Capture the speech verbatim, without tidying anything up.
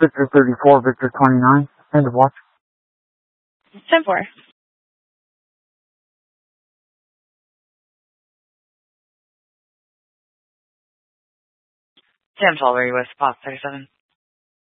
Victor thirty-four, Victor twenty-nine. End of watch. ten four. ten twelve, are you with Pop thirty-seven?